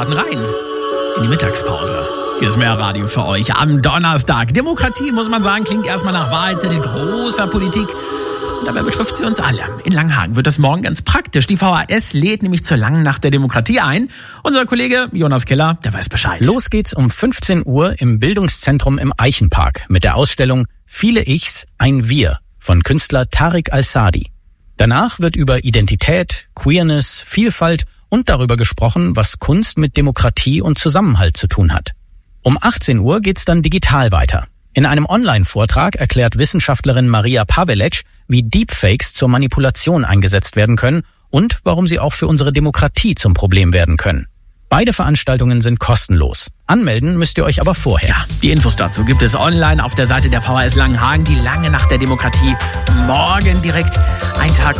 starten rein in die Mittagspause. Hier ist mehr Radio für euch am Donnerstag. Demokratie, muss man sagen, klingt erstmal nach Wahlzettel großer Politik. Und dabei betrifft sie uns alle. In Langhagen wird das morgen ganz praktisch. Die VHS lädt nämlich zur langen Nacht der Demokratie ein. Unser Kollege Jonas Keller, der weiß Bescheid. Los geht's um 15 Uhr im Bildungszentrum im Eichenpark mit der Ausstellung Viele Ichs, ein Wir von Künstler Tariq Al-Sadi. Danach wird über Identität, Queerness, Vielfalt und darüber gesprochen, was Kunst mit Demokratie und Zusammenhalt zu tun hat. Um 18 Uhr geht's dann digital weiter. In einem Online-Vortrag erklärt Wissenschaftlerin Maria Pavelec, wie Deepfakes zur Manipulation eingesetzt werden können und warum sie auch für unsere Demokratie zum Problem werden können. Beide Veranstaltungen sind kostenlos. Anmelden müsst ihr euch aber vorher. Ja, die Infos dazu gibt es online auf der Seite der VHS Langenhagen. Die lange Nacht der Demokratie morgen direkt, ein Tag